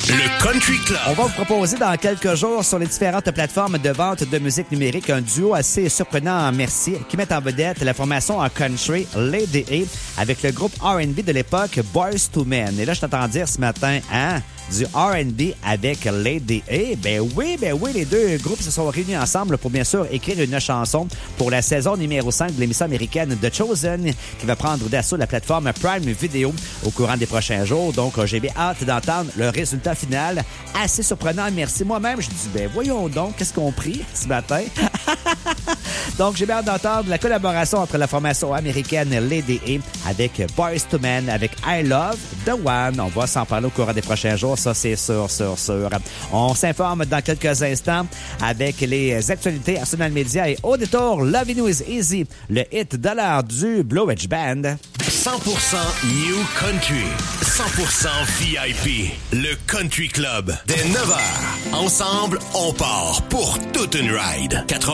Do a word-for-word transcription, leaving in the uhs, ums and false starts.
Le Country Club. On va vous proposer dans quelques jours sur les différentes plateformes de vente de musique numérique un duo assez surprenant en merci qui met en vedette la formation en country Lady A avec le groupe R and B de l'époque Boyz two Men. Et là, je t'entends dire ce matin, hein, du R and B avec Lady A. Ben oui, ben oui, les deux groupes se sont réunis ensemble pour bien sûr écrire une chanson pour la saison numéro cinq de l'émission américaine The Chosen qui va prendre d'assaut la plateforme Prime Video au courant des prochains jours. Donc, j'ai bien hâte d'entendre le résultat final. Assez surprenant, merci. Moi-même, je dis, ben voyons donc, qu'est-ce qu'on prie ce matin? Donc, j'ai bien hâte d'entendre la collaboration entre la formation américaine Lady A avec Boyz two Men, avec I Love The One. On va s'en parler au courant des prochains jours, ça c'est sûr, sûr, sûr. On s'informe dans quelques instants avec les actualités Arsenal Media et au détour, Lovin' You Is Easy, le hit de l'heure du Blue Ridge Band. cent pour cent New Country, cent pour cent V I P, le Country Club. Dès neuf heures, ensemble, on part pour toute une ride. quatre-vingts